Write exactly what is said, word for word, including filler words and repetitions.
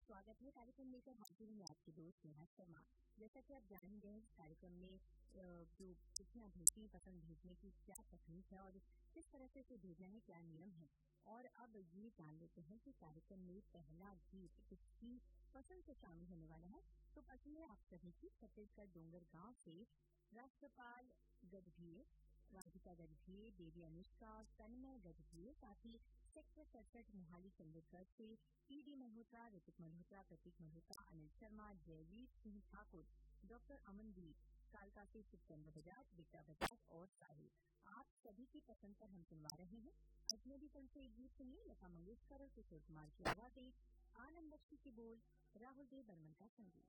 स्वागत है। कार्यक्रम लेकर हाजिर हूँ आपकी दोस्त नेहा शर्मा। जैसा कि आप जान ही गए, इस कार्यक्रम में अ, जो चिट्ठियाँ भेजती हैं, पसंद भेजने की क्या तकनीक है और किस तरह से इसे भेजना है, क्या नियम है। और अब ये जान लेते हैं कि कार्यक्रम में पहला गीत किसकी पसंद से शामिल होने वाला है। तो पसंद है आप सभी की छत्तीसगढ़ डोंगर गांव से राष्ट्रपाल गजभिये, राधिका गजभिये, देवी अनुष्का, तन्मय गजभिये, साथ ही सेक्टर सड़सठ मोहाली चंडीगढ़ से पीडी मल्होत्रा, ऋतिक मल्होत्रा, प्रतीक मल्होत्रा, अनिल शर्मा, जयवीर सिंह ठाकुर, डॉक्टर अमनदीप, कालका से चित्रचंद्र बजाज, विद्या बजाज और साहिल। आप सभी की पसंद पर हम सुनवा रहे हैं अजनबी फिल्म से एक गीत सुनिए, लता मंगेशकर और किशोर कुमार की आवाजें, आनंद बख्शी की बोल, राहुल देव बर्मन का संगीत।